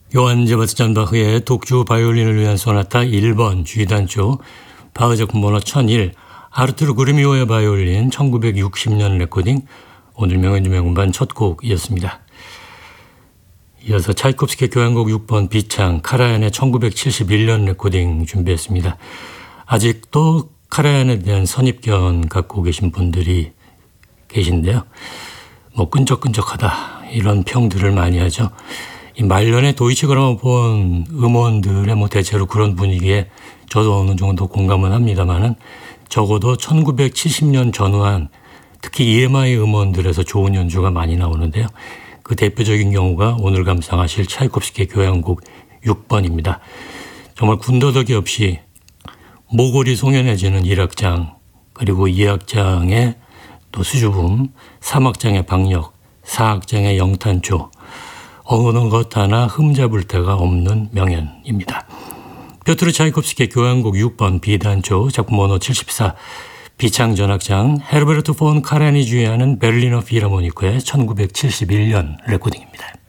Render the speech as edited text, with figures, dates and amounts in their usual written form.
요한 세바스찬 바흐의 독주 바이올린을 위한 소나타 1번 G단조 바흐 작품 번호 1001 아르투르 그리미오의 바이올린 1960년 레코딩 오늘 명연주 명음반 첫 곡이었습니다. 이어서 차이콥스키 교향곡 6번 비창 카라얀의 1971년 레코딩 준비했습니다. 아직도 카라얀에 대한 선입견 갖고 계신 분들이 계신데요. 끈적끈적하다 이런 평들을 많이 하죠. 이 말년의 도이치 그라모폰 음원들의 대체로 그런 분위기에 저도 어느 정도 공감은 합니다만은 적어도 1970년 전후한 특히 EMI 음원들에서 좋은 연주가 많이 나오는데요. 그 대표적인 경우가 오늘 감상하실 차이콥스키 교향곡 6번입니다. 정말 군더더기 없이 모골이 송연해지는 1악장 그리고 2악장의 또 수줍음, 3악장의 박력, 4악장의 영탄조 어느 것 하나 흠잡을 데가 없는 명연입니다. 뾰트르 차이콥스키 교향곡 6번 B단조 작품 번호 74 비창 전악장 헤르베르트 폰 카라얀이 주의하는 베를리너 필하모니크의 1971년 레코딩입니다.